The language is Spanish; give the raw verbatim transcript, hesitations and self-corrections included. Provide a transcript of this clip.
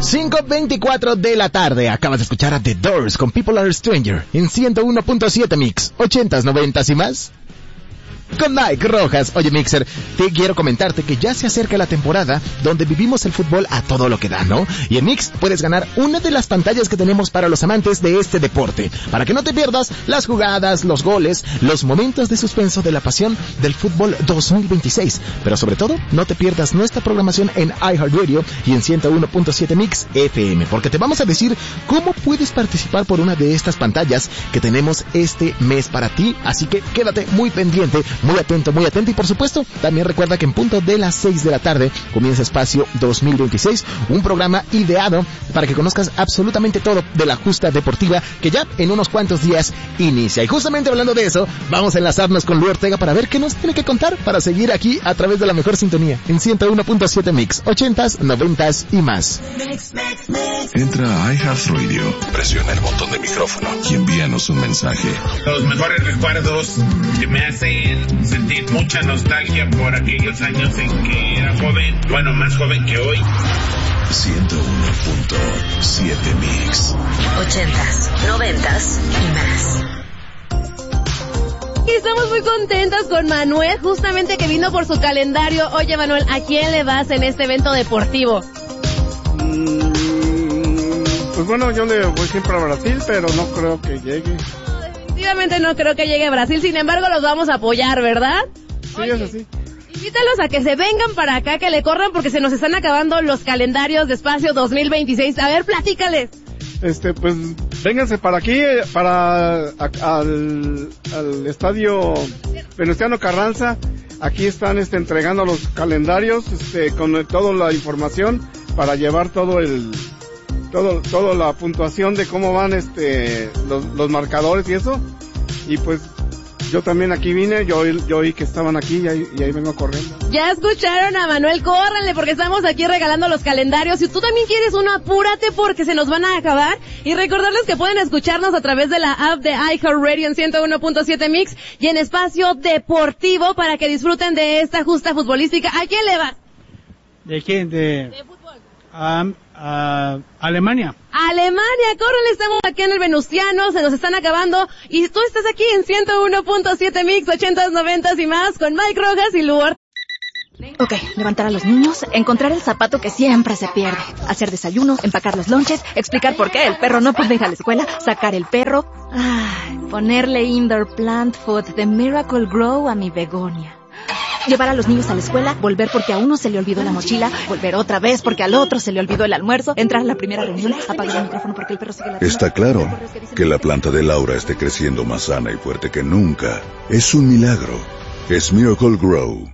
cinco veinticuatro de la tarde. Acabas de escuchar a The Doors con People Are Stranger en ciento uno punto siete Mix. ochentas, noventas y más. Con Mike Rojas. Oye, Mixer, te quiero comentarte que ya se acerca la temporada donde vivimos el fútbol a todo lo que da, ¿no? Y en Mix puedes ganar una de las pantallas que tenemos para los amantes de este deporte, para que no te pierdas las jugadas, los goles, los momentos de suspenso de la pasión del fútbol dos mil veintiséis. Pero sobre todo, no te pierdas nuestra programación en iHeartRadio y en ciento uno punto siete Mix F M, porque te vamos a decir cómo puedes participar por una de estas pantallas que tenemos este mes para ti. Así que quédate muy pendiente, muy atento, muy atento, y por supuesto, también recuerda que en punto de las seis de la tarde comienza Espacio dos mil veintiséis, un programa ideado para que conozcas absolutamente todo de la justa deportiva que ya en unos cuantos días inicia. Y justamente hablando de eso, vamos a enlazarnos con Lu Ortega para ver qué nos tiene que contar para seguir aquí a través de la mejor sintonía en ciento uno punto siete Mix, ochentas, noventas y más. Entra a iHeartRadio, presiona el botón de micrófono y envíanos un mensaje. Los mejores recuerdos que me hacen sentir mucha nostalgia por aquellos años en que era joven, bueno, más joven que hoy. ciento uno punto siete Mix. Ochentas, noventas y más. Y estamos muy contentos con Manuel, justamente que vino por su calendario. Oye, Manuel, ¿a quién le vas en este evento deportivo? Mm, pues bueno, yo le voy siempre a Brasil, pero no creo que llegue. Definitivamente no creo que llegue a Brasil, sin embargo los vamos a apoyar, ¿verdad? Sí, Oye, es así. Invítalos a que se vengan para acá, que le corran, porque se nos están acabando los calendarios de Espacio dos mil veintiséis. A ver, platícales. Este, pues, vénganse para aquí, para a, al, al estadio Venustiano Carranza. Aquí están este, entregando los calendarios este, con toda la información para llevar todo el... todo toda la puntuación de cómo van este los, los marcadores y eso. Y pues yo también aquí vine, yo, yo oí que estaban aquí y ahí, y ahí vengo corriendo. Ya escucharon a Manuel, córranle porque estamos aquí regalando los calendarios. Si tú también quieres uno, apúrate porque se nos van a acabar. Y recordarles que pueden escucharnos a través de la app de iHeartRadio en ciento uno punto siete Mix y en Espacio Deportivo para que disfruten de esta justa futbolística. ¿A quién le vas? ¿De quién? De, de fútbol. Um, Uh, Alemania. Alemania, córrele, estamos aquí en el Venustiano, se nos están acabando y tú estás aquí en ciento uno punto siete Mix, ochentas, noventas y más con Mike Rojas y Lu Ortega. Ok, levantar a los niños, encontrar el zapato que siempre se pierde, hacer desayuno, empacar los lonches, explicar por qué el perro no puede ir a la escuela, sacar el perro, ay, ponerle indoor plant food de Miracle Grow a mi begonia. Llevar a los niños a la escuela, volver porque a uno se le olvidó la mochila, volver otra vez porque al otro se le olvidó el almuerzo, entrar a la primera reunión, apagar el micrófono porque el perro sigue la... Está claro que la planta de Laura esté creciendo más sana y fuerte que nunca. Es un milagro. Es Miracle Grow.